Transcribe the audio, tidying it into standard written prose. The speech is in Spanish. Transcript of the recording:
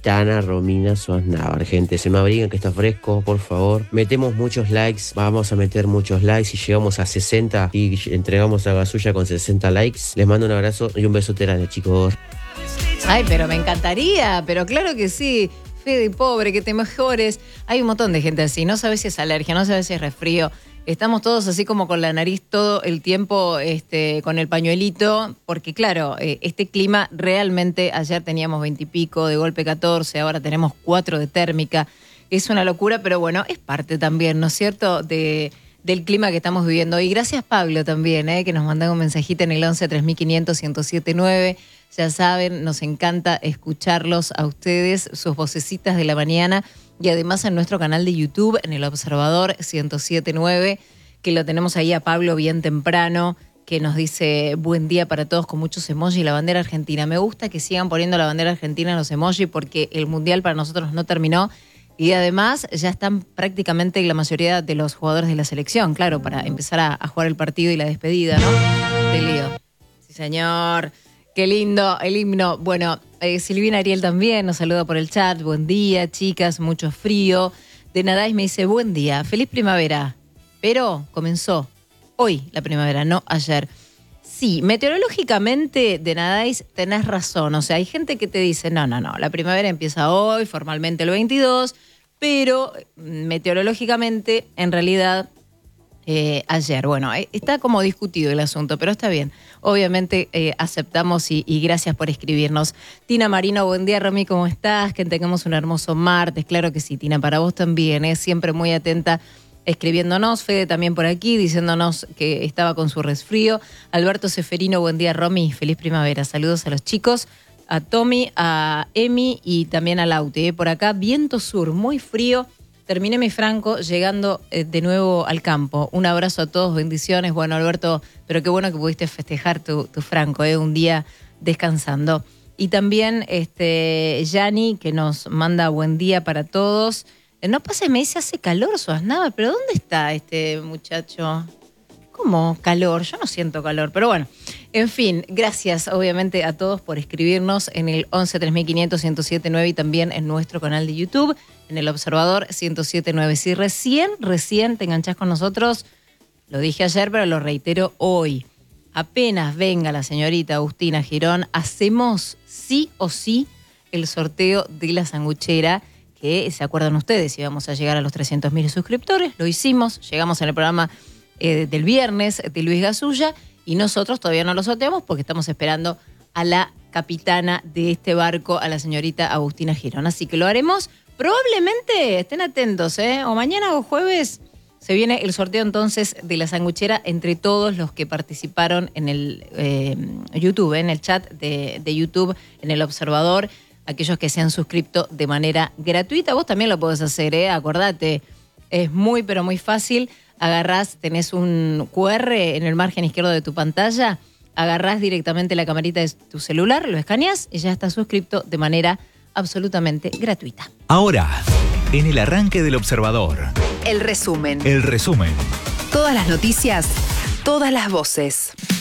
Capitana Romina Sosnávar. Gente, se me abrigan que está fresco, por favor. Metemos muchos likes, vamos a meter muchos likes. Si llegamos a 60 y entregamos a Gasulla con 60 likes, les mando un abrazo y un besote grande, chicos. Ay, pero me encantaría, pero claro que sí. Fede, pobre, que te mejores. Hay un montón de gente así, no sabes si es alergia, no sabes si es resfrío. Estamos todos así como con la nariz todo el tiempo con el pañuelito, porque claro, este clima realmente, ayer teníamos 20 y pico, de golpe 14, ahora tenemos 4 de térmica. Es una locura, pero bueno, es parte también, ¿no es cierto?, del clima que estamos viviendo. Y gracias, Pablo, también, que nos mandan un mensajito en el 11 3500 1079. Ya saben, nos encanta escucharlos a ustedes, sus vocecitas de la mañana, y además en nuestro canal de YouTube, en El Observador 1079, que lo tenemos ahí a Pablo bien temprano, que nos dice buen día para todos con muchos emojis, la bandera argentina. Me gusta que sigan poniendo la bandera argentina en los emojis porque el Mundial para nosotros no terminó. Y además ya están prácticamente la mayoría de los jugadores de la selección, claro, para empezar a jugar el partido y la despedida, ¿no? De lío. Sí, señor. Qué lindo el himno. Bueno, Silvina Ariel también nos saluda por el chat. Buen día, chicas, mucho frío. De Nadais me dice, buen día, feliz primavera. Pero comenzó hoy la primavera, no ayer. Sí, meteorológicamente, de Nadais, tenés razón. O sea, hay gente que te dice, no, la primavera empieza hoy, formalmente el 22, pero meteorológicamente, en realidad, ayer. Bueno, está como discutido el asunto, pero está bien. Obviamente aceptamos y gracias por escribirnos. Tina Marino, buen día, Romy, ¿cómo estás? Que tengamos un hermoso martes. Claro que sí, Tina, para vos también, siempre muy atenta escribiéndonos. Fede también por aquí, diciéndonos que estaba con su resfrío. Alberto Seferino, buen día, Romy, feliz primavera. Saludos a los chicos, a Tommy, a Emi y también a Lauti. Por acá, viento sur, muy frío. Terminé mi franco llegando de nuevo al campo. Un abrazo a todos, bendiciones. Bueno, Alberto, pero qué bueno que pudiste festejar tu franco, un día descansando. Y también Yani, que nos manda buen día para todos. No pase, me dice, hace calor, Sosnávar, pero ¿dónde está este muchacho? ¿Cómo calor? Yo no siento calor, pero bueno. En fin, gracias obviamente a todos por escribirnos en el 11 3500 1079 y también en nuestro canal de YouTube, en El Observador 1079. Si recién te enganchás con nosotros, lo dije ayer, pero lo reitero hoy. Apenas venga la señorita Agustina Girón, hacemos sí o sí el sorteo de la sanguchera, que se acuerdan ustedes, íbamos a llegar a los 300.000 suscriptores, lo hicimos, llegamos en el programa del viernes de Luis Gasulla y nosotros todavía no lo sorteamos porque estamos esperando a la capitana de este barco, a la señorita Agustina Girón. Así que lo haremos probablemente, estén atentos, o mañana o jueves se viene el sorteo entonces de la sanguchera entre todos los que participaron en el YouTube, en el chat de YouTube, en El Observador, aquellos que se han suscrito de manera gratuita. Vos también lo podés hacer, acordate, es muy pero muy fácil. Agarrás, tenés un QR en el margen izquierdo de tu pantalla, agarrás directamente la camarita de tu celular, lo escaneás y ya estás suscrito de manera absolutamente gratuita. Ahora, en el arranque del Observador. El resumen. El resumen. Todas las noticias, todas las voces.